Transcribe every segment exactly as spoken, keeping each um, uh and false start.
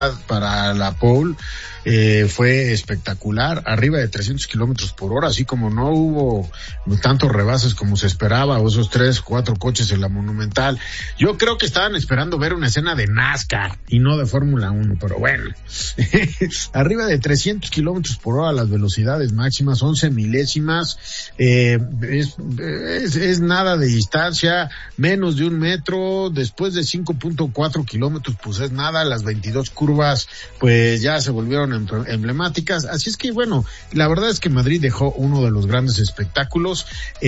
para la pole eh, fue espectacular, arriba de trescientos kilómetros por hora, así como no hubo tantos rebases como se esperaba, o esos tres, cuatro coches en la Monumental. Yo creo que estaban esperando ver una escena de NASCAR y no de Fórmula uno, pero bueno, arriba de trescientos kilómetros por hora las velocidades máximas, once milésimas, eh, es, es, es nada de distancia, menos de un metro, después de cinco punto cuatro kilómetros, pues es nada, las veintidós curvas pues ya se volvieron emblemáticas, así es que bueno, la verdad es que Madrid dejó uno de los grandes espectáculos,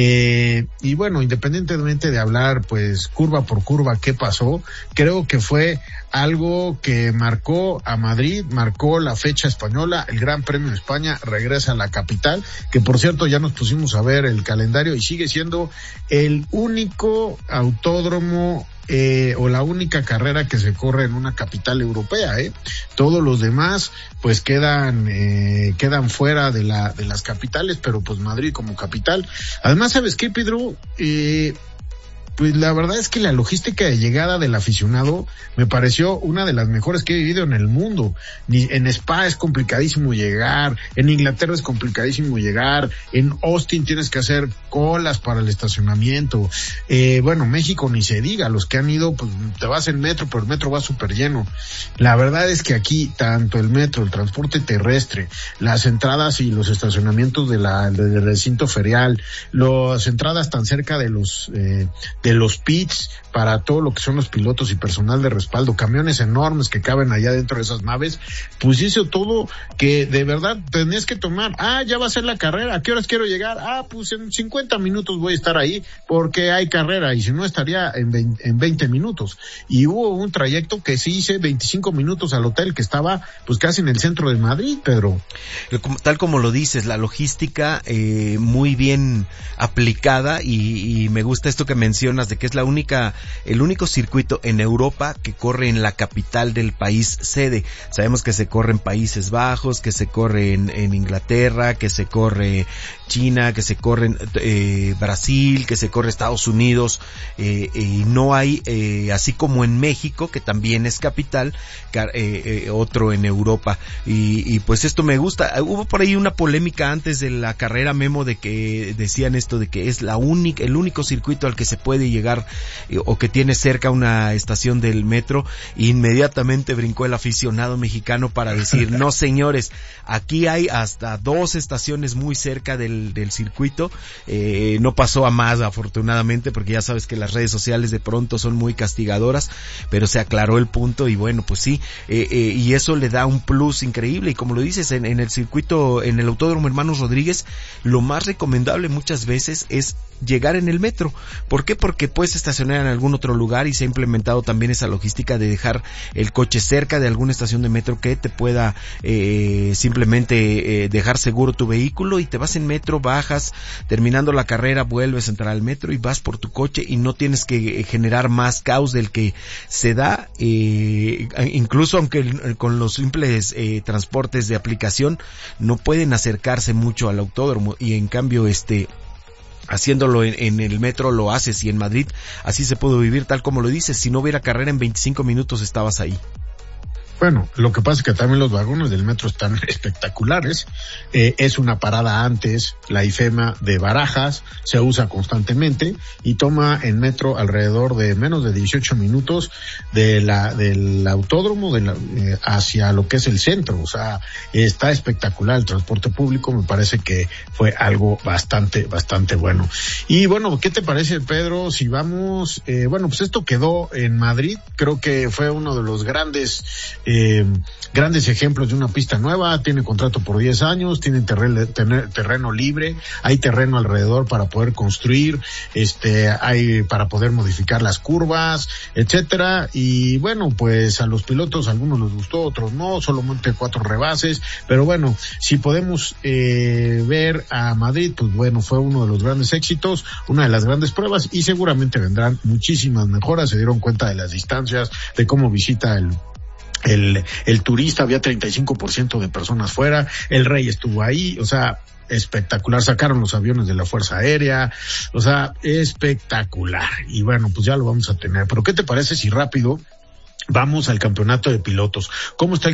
eh, y bueno, independientemente de hablar pues curva por curva qué pasó, creo que fue algo que marcó a Madrid, marcó la fecha española, el Gran Premio de España regresa a la capital, que por cierto ya nos pusimos a ver el calendario y sigue siendo el único autódromo Eh, o la única carrera que se corre en una capital europea, eh. Todos los demás, pues quedan, eh, quedan fuera de la, de las capitales, pero pues Madrid como capital. Además, ¿sabes qué, Pedro? Eh, Pues la verdad es que la logística de llegada del aficionado me pareció una de las mejores que he vivido en el mundo. Ni en Spa es complicadísimo llegar, en Inglaterra es complicadísimo llegar, en Austin tienes que hacer colas para el estacionamiento. Eh, bueno, México ni se diga, los que han ido, pues te vas en metro, pero el metro va súper lleno. La verdad es que aquí, tanto el metro, el transporte terrestre, las entradas y los estacionamientos de la, del recinto ferial, las entradas tan cerca de los, eh, de los pits para todo lo que son los pilotos y personal de respaldo, camiones enormes que caben allá dentro de esas naves, pues hizo todo que de verdad tenés que tomar, ah, ya va a ser la carrera, ¿a qué horas quiero llegar? Ah, pues en cincuenta minutos voy a estar ahí porque hay carrera, y si no estaría en veinte, en veinte minutos. Y hubo un trayecto que sí hice veinticinco minutos al hotel que estaba pues casi en el centro de Madrid, Pedro. Tal como lo dices, la logística eh, muy bien aplicada, y, y me gusta esto que mencionas de que es la única, el único circuito en Europa que corre en la capital del país sede. Sabemos que se corre en Países Bajos, que se corre en, en Inglaterra, que se corre China, que se corre en eh, Brasil, que se corre Estados Unidos, eh, y no hay, eh, así como en México, que también es capital, eh, eh, otro en Europa. Y, y pues esto me gusta. Hubo por ahí una polémica antes de la carrera, Memo, de que decían esto de que es la única, el único circuito al que se puede llegar eh, o que tiene cerca una estación del metro. Inmediatamente brincó el aficionado mexicano para decir, no señores, aquí hay hasta dos estaciones muy cerca del, del circuito. Eh, no pasó a más, afortunadamente, porque ya sabes que las redes sociales de pronto son muy castigadoras, pero se aclaró el punto y bueno, pues sí, eh, eh, y eso le da un plus increíble. Y como lo dices, en, en el circuito, en el Autódromo Hermanos Rodríguez, lo más recomendable muchas veces es llegar en el metro. ¿Por qué? Porque puedes estacionar en algún otro lugar, y se ha implementado también esa logística de dejar el coche cerca de alguna estación de metro que te pueda eh, simplemente eh, dejar seguro tu vehículo, y te vas en metro, bajas, terminando la carrera vuelves a entrar al metro y vas por tu coche, y no tienes que generar más caos del que se da, eh, incluso aunque con los simples eh, transportes de aplicación no pueden acercarse mucho al autódromo, y en cambio este haciéndolo en, en el metro lo haces, y en Madrid así se pudo vivir tal como lo dices. Si no hubiera carrera, en veinticinco minutos estabas ahí. Bueno, lo que pasa es que también los vagones del metro están espectaculares. Eh, es una parada antes, la IFEMA de Barajas, se usa constantemente y toma en metro alrededor de menos de dieciocho minutos de la, del autódromo de la, eh, hacia lo que es el centro. O sea, está espectacular el transporte público, me parece que fue algo bastante, bastante bueno. Y bueno, ¿qué te parece, Pedro? Si vamos, eh, bueno, pues esto quedó en Madrid, creo que fue uno de los grandes Eh, grandes ejemplos de una pista nueva. Tiene contrato por diez años, tiene terreno, terreno libre, hay terreno alrededor para poder construir, este, hay para poder modificar las curvas, etcétera. Y bueno, pues a los pilotos, a algunos les gustó, otros no, solamente cuatro rebases, pero bueno, si podemos eh, ver a Madrid, pues bueno, fue uno de los grandes éxitos, una de las grandes pruebas, y seguramente vendrán muchísimas mejoras. Se dieron cuenta de las distancias, de cómo visita el El, el turista, había treinta y cinco por ciento de personas fuera, el rey estuvo ahí, o sea, espectacular, sacaron los aviones de la Fuerza Aérea, o sea, espectacular. Y bueno, pues ya lo vamos a tener. Pero ¿qué te parece si rápido Vamos al campeonato de pilotos. ¿Cómo está el